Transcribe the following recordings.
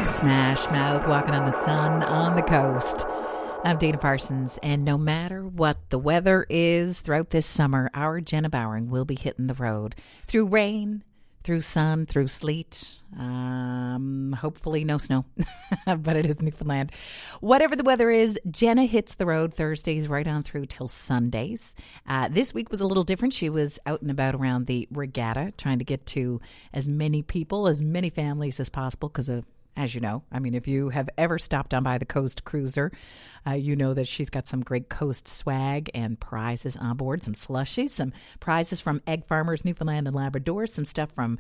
Smash Mouth, Walking on the Sun on the Coast. I'm Dana Parsons, and no matter what the weather is throughout this summer, our Jenna Bowering will be hitting the road through rain, through sun, through sleet. Hopefully no snow, but it is Newfoundland. Whatever the weather is, Jenna hits the road Thursdays right on through till Sundays. This week was a little different. She was out and about around the regatta, trying to get to as many people, as many families as possible because of, as you know, I mean, if you have ever stopped on by the Coast Cruiser, you know that she's got some great coast swag and prizes on board, some slushies, some prizes from Egg Farmers, Newfoundland and Labrador, some stuff from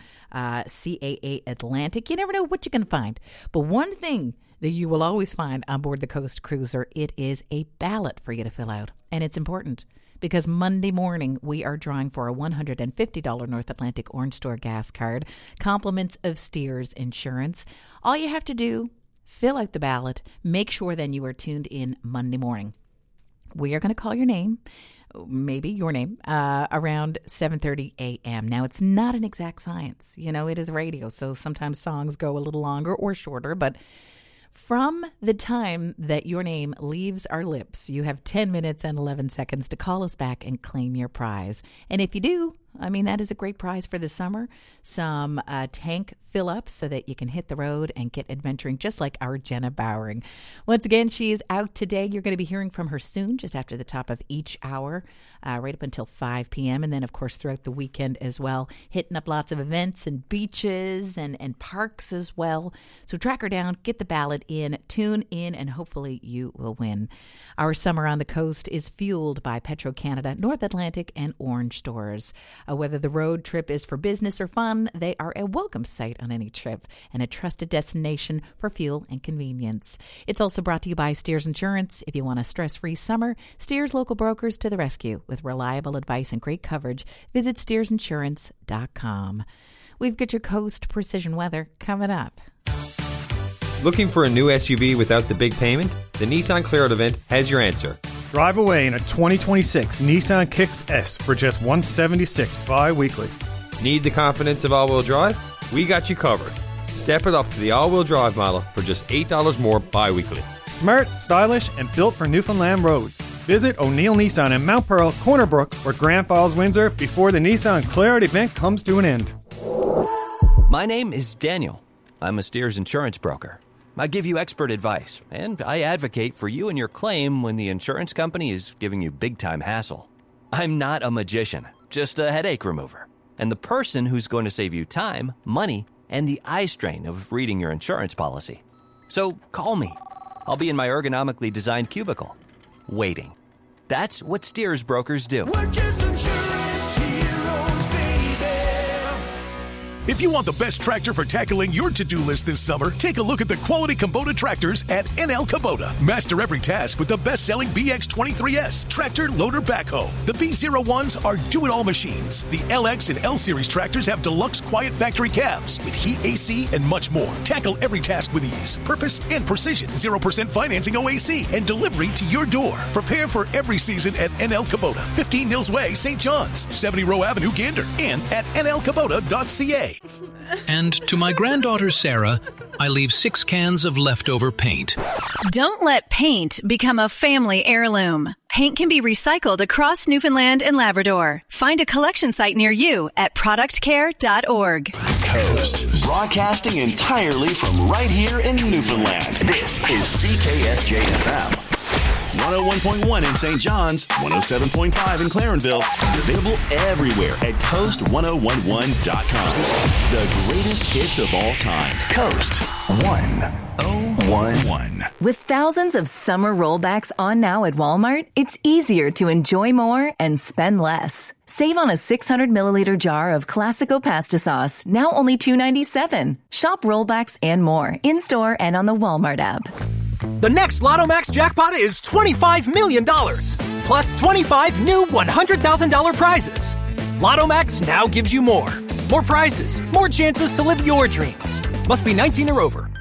CAA Atlantic. You never know what you're going to find. But one thing that you will always find on board the Coast Cruiser, it is a ballot for you to fill out. And it's important, because Monday morning we are drawing for a $150 North Atlantic Orange Store gas card, compliments of Steers Insurance. All you have to do, fill out the ballot, make sure then you are tuned in Monday morning. We are going to call your name, maybe your name, around 7:30 a.m. Now, it's not an exact science. You know, it is radio, so sometimes songs go a little longer or shorter, but from the time that your name leaves our lips, you have 10 minutes and 11 seconds to call us back and claim your prize. And if you do, I mean, that is a great prize for the summer. Some tank fill-ups so that you can hit the road and get adventuring just like our Jenna Bowering. Once again, she is out today. You're going to be hearing from her soon, just after the top of each hour, right up until 5 p.m. And then, of course, throughout the weekend as well, hitting up lots of events and beaches and parks as well. So track her down, get the ballot in, tune in, and hopefully you will win. Our summer on the coast is fueled by Petro-Canada, North Atlantic, and Orange Stores. Whether the road trip is for business or fun, they are a welcome sight on any trip and a trusted destination for fuel and convenience. It's also brought to you by Steers Insurance. If you want a stress-free summer, Steers local brokers to the rescue with reliable advice and great coverage. Visit SteersInsurance.com. We've got your Coast Precision Weather coming up. Looking for a new SUV without the big payment? The Nissan Clear Out event has your answer. Drive away in a 2026 Nissan Kicks S for just $176 bi-weekly. Need the confidence of all-wheel drive? We got you covered. Step it up to the all-wheel drive model for just $8 more bi-weekly. Smart, stylish, and built for Newfoundland roads. Visit O'Neill Nissan in Mount Pearl, Corner Brook, or Grand Falls, Windsor before the Nissan Clear Out event comes to an end. My name is Daniel. I'm a Steers insurance broker. I give you expert advice, and I advocate for you and your claim when the insurance company is giving you big-time hassle. I'm not a magician, just a headache remover, and the person who's going to save you time, money, and the eye strain of reading your insurance policy. So call me. I'll be in my ergonomically designed cubicle, waiting. That's what Steers brokers do. We're just insurance heroes, baby. If you want the best tractor for tackling your to-do list this summer, take a look at the quality Kubota tractors at NL Kubota. Master every task with the best-selling BX23S tractor loader backhoe. The B01s are do-it-all machines. The LX and L Series tractors have deluxe quiet factory cabs with heat AC and much more. Tackle every task with ease, purpose, and precision. 0% financing OAC and delivery to your door. Prepare for every season at NL Kubota. 15 Nils Way, St. John's, 70 Row Avenue, Gander, and at nlkubota.ca. And to my granddaughter Sarah, I leave 6 cans of leftover paint. Don't let paint become a family heirloom. Paint can be recycled across Newfoundland and Labrador. Find a collection site near you at productcare.org. Coast, broadcasting entirely from right here in Newfoundland. This is CKSJ-FM. 101.1 in St. John's, 107.5 in Clarenville, and available everywhere at coast1011.com. The greatest hits of all time. Coast 1011. With thousands of summer rollbacks on now at Walmart, it's easier to enjoy more and spend less. Save on a 600 milliliter jar of Classico pasta sauce, now only $2.97. Shop rollbacks and more in-store and on the Walmart app. The next Lotto Max jackpot is $25 million, plus 25 new $100,000 prizes. Lotto Max now gives you more. More prizes, more chances to live your dreams. Must be 19 or over.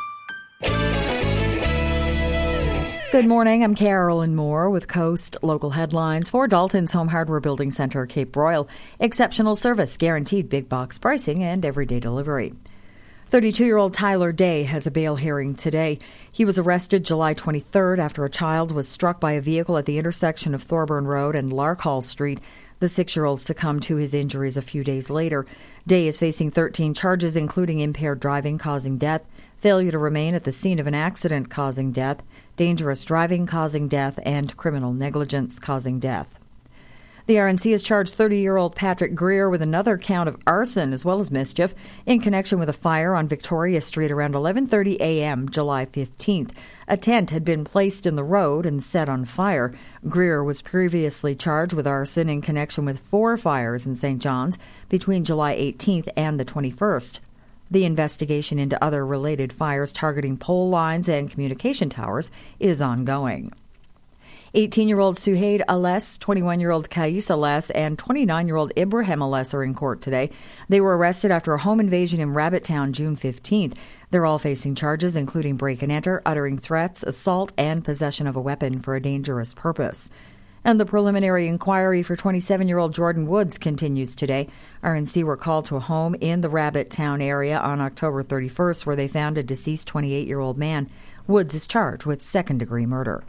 Good morning, I'm Carolyn Moore with Coast Local Headlines for Dalton's Home Hardware Building Centre, Cape Royal. Exceptional service, guaranteed big box pricing and everyday delivery. 32-year-old Tyler Day has a bail hearing today. He was arrested July 23rd after a child was struck by a vehicle at the intersection of Thorburn Road and Larkhall Street. The 6-year-old succumbed to his injuries a few days later. Day is facing 13 charges, including impaired driving causing death, failure to remain at the scene of an accident causing death, dangerous driving causing death, and criminal negligence causing death. The RNC has charged 30-year-old Patrick Greer with another count of arson as well as mischief in connection with a fire on Victoria Street around 11:30 a.m. July 15th. A tent had been placed in the road and set on fire. Greer was previously charged with arson in connection with 4 fires in St. John's between July 18th and the 21st. The investigation into other related fires targeting pole lines and communication towers is ongoing. 18-year-old Suhaid Ales, 21-year-old Kais Ales, and 29-year-old Ibrahim Ales are in court today. They were arrested after a home invasion in Rabbittown June 15th. They're all facing charges including break and enter, uttering threats, assault, and possession of a weapon for a dangerous purpose. And the preliminary inquiry for 27-year-old Jordan Woods continues today. RNC were called to a home in the Rabbittown area on October 31st where they found a deceased 28-year-old man. Woods is charged with second-degree murder.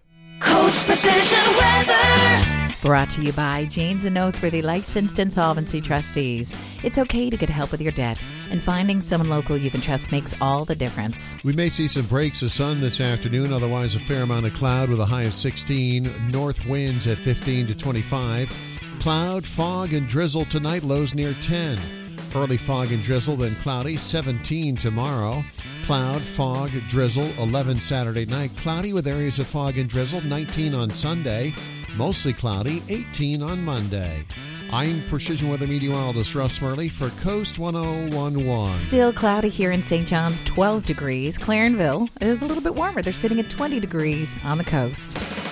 Coast Precision Weather. Brought to you by Janes and Noseworthy Licensed Insolvency Trustees. It's okay to get help with your debt, and finding someone local you can trust makes all the difference. We may see some breaks of sun this afternoon, otherwise a fair amount of cloud with a high of 16. North winds at 15 to 25. Cloud, fog, and drizzle tonight, lows near 10. Early fog and drizzle, then cloudy, 17 tomorrow. Cloud, fog, drizzle, 11 Saturday night. Cloudy with areas of fog and drizzle, 19 on Sunday. Mostly cloudy, 18 on Monday. I'm Precision Weather Meteorologist Russ Murley for Coast 1011. Still cloudy here in St. John's, 12 degrees. Clarenville is a little bit warmer. They're sitting at 20 degrees on the coast.